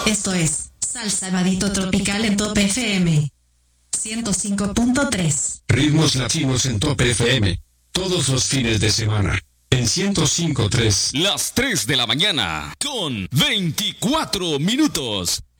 Esto es Salsa Vadito Tropical en Top FM 105.3. Ritmos latinos en Top FM. Todos los fines de semana. En 105.3. Las 3 de la mañana con 24 minutos.